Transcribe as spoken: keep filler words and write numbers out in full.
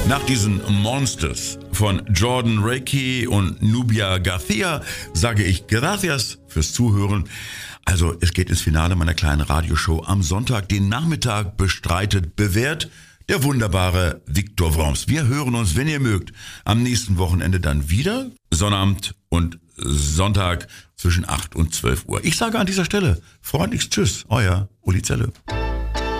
Nach diesen Monsters von Jordan Rakey und Nubia Garcia sage ich gracias fürs Zuhören. Also es geht ins Finale meiner kleinen Radioshow am Sonntag. Den Nachmittag bestreitet, bewährt der wunderbare Viktor Worms. Wir hören uns, wenn ihr mögt, am nächsten Wochenende dann wieder. Sonnabend und Sonntag zwischen acht und zwölf Uhr. Ich sage an dieser Stelle freundlichst Tschüss, euer Uli Zelle.